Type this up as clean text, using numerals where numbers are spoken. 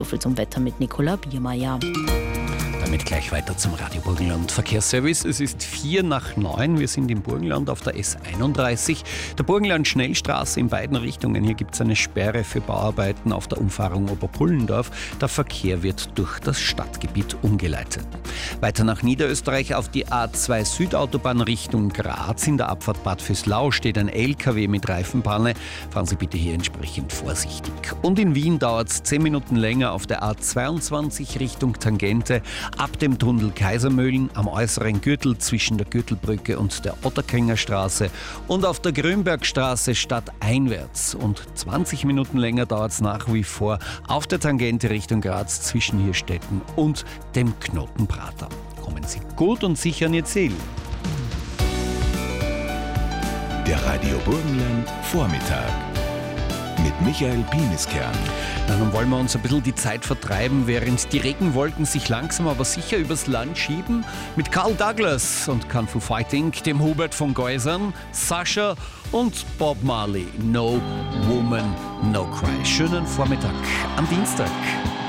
So viel zum Wetter mit Nicola Biermeier. Damit gleich weiter zum Radio Burgenland Verkehrsservice. Es ist 8:45. Wir sind im Burgenland auf der S31, der Burgenland-Schnellstraße in beiden Richtungen. Hier gibt es eine Sperre für Bauarbeiten auf der Umfahrung Oberpullendorf. Der Verkehr wird durch das Stadtgebiet umgeleitet. Weiter nach Niederösterreich auf die A2 Südautobahn Richtung Graz. In der Abfahrt Bad Vöslau steht ein LKW mit Reifenpanne. Fahren Sie bitte hier entsprechend vorsichtig. Und in Wien dauert es 10 Minuten länger auf der A22 Richtung Tangente. Ab dem Tunnel Kaisermühlen am äußeren Gürtel zwischen der Gürtelbrücke und der Otterkringer Straße und auf der Grünbergstraße stadteinwärts. Und 20 Minuten länger dauert es nach wie vor auf der Tangente Richtung Graz zwischen Hirstetten und dem Knotenprater. Kommen Sie gut und sicher an Ihr Ziel. Der Radio Burgenland Vormittag mit Michael Pieniskern. Dann wollen wir uns ein bisschen die Zeit vertreiben, während die Regenwolken sich langsam aber sicher übers Land schieben. Mit Carl Douglas und Kung Fu Fighting, dem Hubert von Geusern, Sascha und Bob Marley. No Woman, No Cry. Schönen Vormittag am Dienstag.